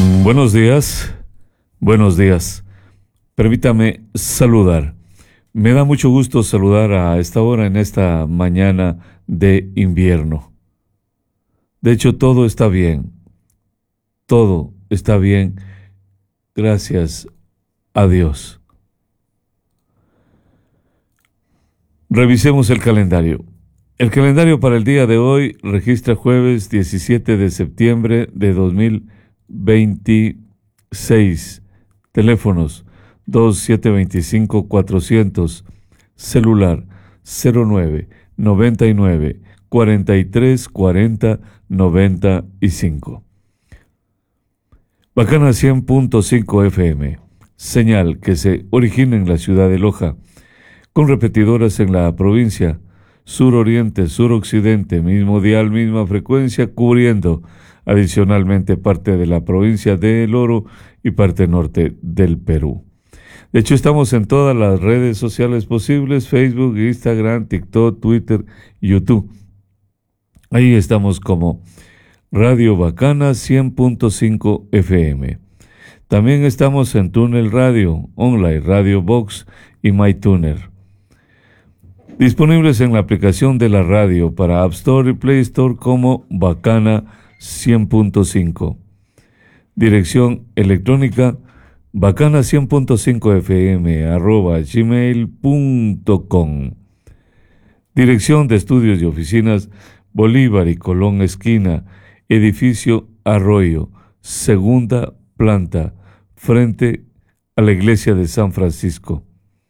Buenos días, buenos días. Permítame saludar. Me da mucho gusto saludar a esta hora en esta mañana de invierno. De hecho, todo está bien. Todo está bien. Gracias a Dios. Revisemos el calendario. El calendario para el día de hoy registra jueves 17 de septiembre de 2026. Teléfonos 2725-400. Celular 09 99 43 40 95. Bacana 100.5 FM. Señal que se origina en la ciudad de Loja, con repetidoras en la provincia sur-oriente, sur-occidente, mismo dial, misma frecuencia, cubriendo adicionalmente parte de la provincia de El Oro y parte norte del Perú. De hecho, estamos en todas las redes sociales posibles: Facebook, Instagram, TikTok, Twitter, YouTube. Ahí estamos como Radio Bacana 100.5 FM. También estamos en Tuner Radio, Online, Radio Box y MyTuner. Disponibles en la aplicación de la radio para App Store y Play Store como Bacana 100.5. Dirección electrónica bacana100.5fm@gmail.com. Dirección de estudios y oficinas Bolívar y Colón esquina, edificio Arroyo, segunda planta, frente a la iglesia de San Francisco.